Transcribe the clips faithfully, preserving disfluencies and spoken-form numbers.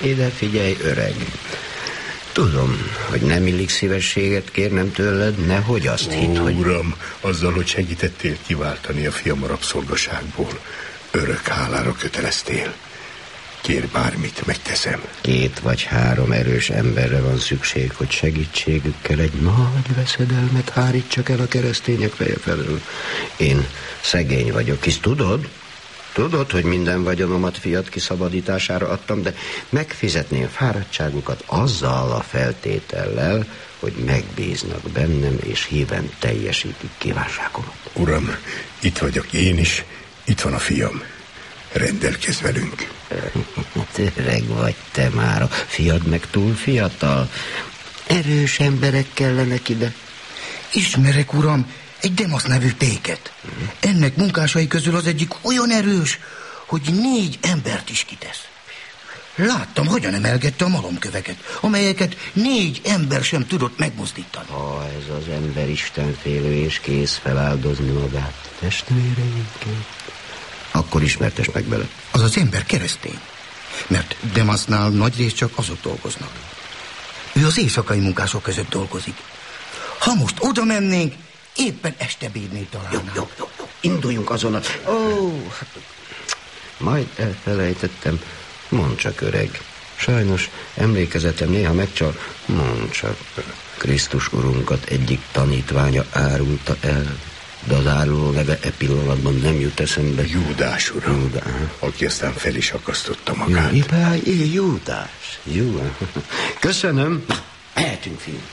Ide figyelj, öreg. Tudom, hogy nem illik szívességet kérnem tőled, nehogy azt hidd, hogy... Uram, azzal, hogy segítettél kiváltani a fiam a rabszolgaságból, örök hálára köteleztél. Kér bármit, megteszem. Két vagy három erős emberre van szükség, hogy segítségükkel egy nagy veszedelmet hárítsak el a keresztények feje felől. Én szegény vagyok, hisz tudod? Tudod, hogy minden vagyonomat fiat kiszabadítására adtam, de megfizetném fáradtságukat azzal a feltétellel, hogy megbíznak bennem, és híven teljesítik kívánságomat. Uram, itt vagyok én is, itt van a fiam. Rendelkezz velünk. Öreg vagy te már, a fiad meg túl fiatal. Erős emberek kellenek ide. Ismerek, uram, egy Demasz nevű péket. Ennek munkásai közül az egyik olyan erős, hogy négy embert is kitesz. Láttam, hogyan emelgette a malomköveket, amelyeket négy ember sem tudott megmozdítani. Ha ez az ember istenfélő és kész feláldozni magát testvéreinkért, akkor ismertes meg vele. Az az ember keresztény, mert Demasznál nagyrészt csak azok dolgoznak. Ő az éjszakai munkások között dolgozik. Ha most oda mennénk, éppen este bírné találni. Jó, jó, jó, jó. Induljunk azonnal. Ó, oh, majd elfelejtettem. Mondd csak, öreg. Sajnos emlékezetem néha megcsal. Mondd csak. Krisztus Urunkat egyik tanítványa árulta el, de az áruló neve e pillanatban nem jut eszembe. Júdás, uram, Júdás. Aki aztán fel is akasztotta magát. Jó, Júdás. Jó. Köszönöm. Mehetünk, fiú.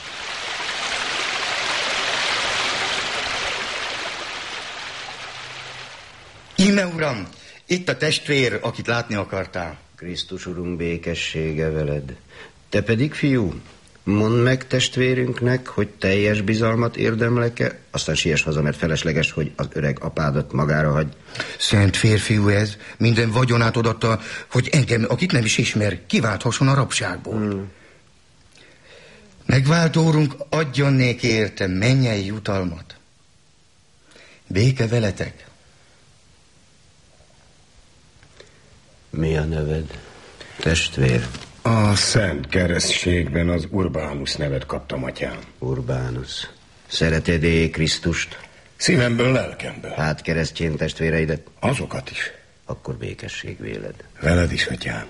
Íme, uram, itt a testvér, akit látni akartál. Krisztus Urunk békessége veled. Te pedig, fiú, mondd meg testvérünknek, hogy teljes bizalmat érdemlek-e, aztán siess haza, mert felesleges, hogy az öreg apádat magára hagy. Szent férfiú ez, minden vagyonát odatta, hogy engem, akit nem is ismer, kiválthasson a rabságból. Hmm. Megváltó Urunk, adjon néki érte mennyei jutalmat. Béke veletek. Mi a neved, testvér? A Szent Keresztségben az Urbánus nevet kaptam, atyám. Urbánus. Szereted-e Krisztust? Szívemből, lelkemből. Hát keresztény testvéreidet? Azokat is. Akkor békesség véled. Veled is, atyám.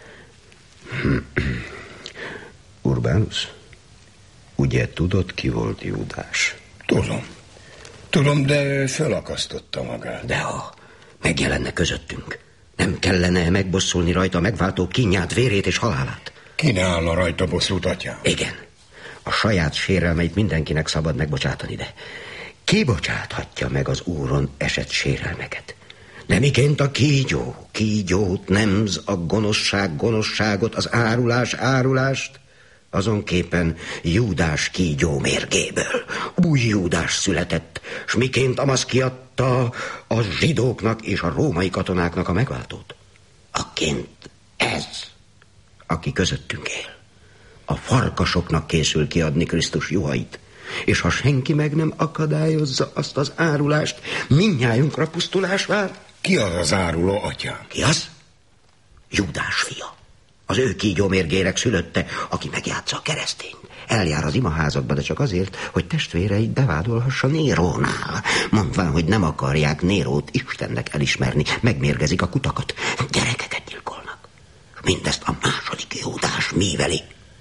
Urbánus, ugye tudod, ki volt Júdás? Tudom. Tudom, de fölakasztotta magát. De ha megjelenne közöttünk, nem kellene megbosszulni rajta a megváltó kínját, vérét és halálát? Ki ne állna rajta bosszút, atyám? Igen. A saját sérelmeit mindenkinek szabad megbocsátani, de ki bocsáthatja meg az Úron esett sérelmeket? De miként a kígyó, kígyót nemz, a gonoszság gonoszságot, az árulás árulást? Azonképpen Júdás kígyó mérgéből új Júdás született, s miként Amasz kiadta a zsidóknak és a római katonáknak a megváltót. Akként ez, aki közöttünk él, a farkasoknak készül kiadni Krisztus juhait, és ha senki meg nem akadályozza azt az árulást, mindnyájunkra pusztulás vár. Ki az az áruló, atyám? Ki az? Júdás fia. Az ő kígyómérgérek szülötte, aki megjátsza a keresztényt. Eljár az imaházakba, de csak azért, hogy testvéreit bevádolhassa Nérónál. Mondván, hogy nem akarják Nérót Istennek elismerni, megmérgezik a kutakat, gyerekeket gyilkolnak. Mindezt a második Júdás míveli.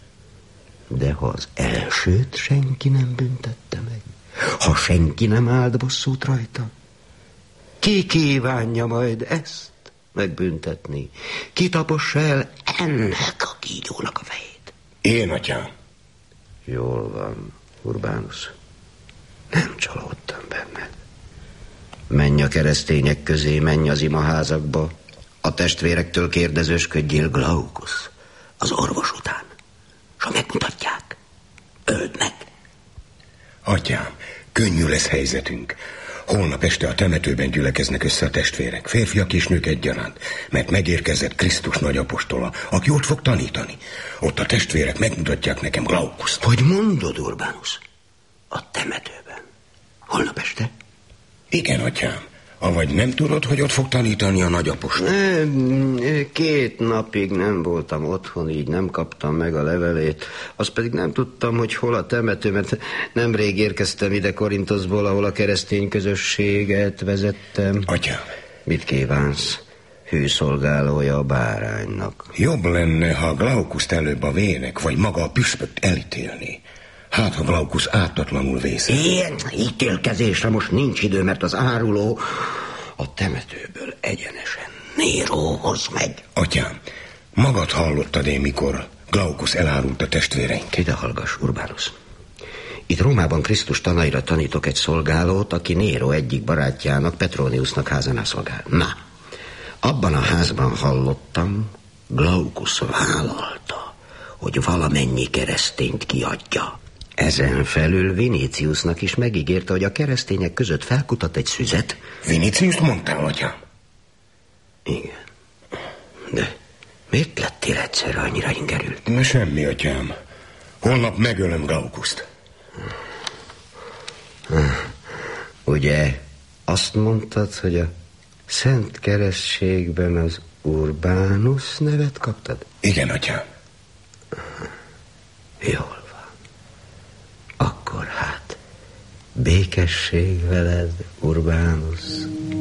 De ha az elsőt senki nem büntette meg, ha senki nem állt bosszút rajta, ki kívánja majd ezt megbüntetni? Ki tapossa el ennek a kígyónak a fejét? Én, atyám. Jól van, Urbánus. Nem csalódtam benned. Menj a keresztények közé, menj az imaházakba. A testvérektől kérdezősködjél, Glaukusz, az orvos után. S ha megmutatják, öld meg. Atyám, könnyű lesz helyzetünk. Holnap este a temetőben gyülekeznek össze a testvérek, férfiak és nők egyaránt, mert megérkezett Krisztus nagyapostola, aki ott fog tanítani. Ott a testvérek megmutatják nekem Glaukuszt. Hogy mondod, Urbánus? A temetőben? Holnap este? Igen, atyám. Avagy nem tudod, hogy ott fog tanítani a nagyapostól? Nem, két napig nem voltam otthon, így nem kaptam meg a levelét. Azt pedig nem tudtam, hogy hol a temető, mert nemrég érkeztem ide Korintoszból, ahol a keresztény közösséget vezettem. Atyám. Mit kívánsz? Hűszolgálója a báránynak. Jobb lenne, ha Glaukuszt előbb a vének, vagy maga a püspökt elítélni. Hát, ha Glaukusz ártatlanul vészel. Ilyen ítélkezésre most nincs idő, mert az áruló a temetőből egyenesen Néróhoz megy. Atyám, magad hallottad én, mikor Glaukusz elárult a testvéreink? Ide hallgass, Urbánus. Itt Rómában Krisztus tanaira tanítok egy szolgálót, aki Néró egyik barátjának, Petroniusnak házánál szolgál. Na, abban a házban hallottam, Glaukusz vállalta, hogy valamennyi keresztényt kiadja. Ezen felül Viníciusnak is megígérte, hogy a keresztények között felkutat egy szüzet. Viníciuszt mondtál, atyám? Igen. De miért lettél egyszerre annyira ingerült? Na semmi, atyám. Holnap megölöm Glaukuszt. Ugye azt mondtad, hogy a Szent Keresztségben az Urbánus nevet kaptad? Igen, atyám. Jól van. Akkor hát békesség veled, Urbánus.